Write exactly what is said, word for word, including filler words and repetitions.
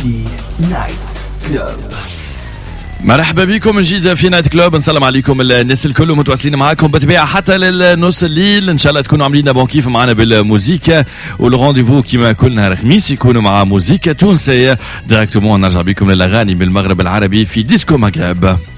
في نايت كلوب. مرحبا بكم من جديد في نايت كلوب. نسلم عليكم الناس الكل متواصلين معاكم بطبيعه حتى للنص الليل. ان شاء الله تكونوا عاملين بون كيف معنا بالموسيقى، والرونديفو كيما كل نهار خميس يكونوا مع موسيقى تونسيه دايركتومون. نرجع بكم للاغاني من المغرب العربي في ديسكو مغرب.